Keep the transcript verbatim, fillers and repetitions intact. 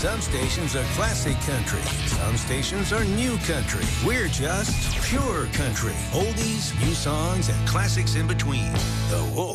Some stations are classic country. Some stations are new country. We're just pure country. Oldies, new songs, and classics in between. The Wolf.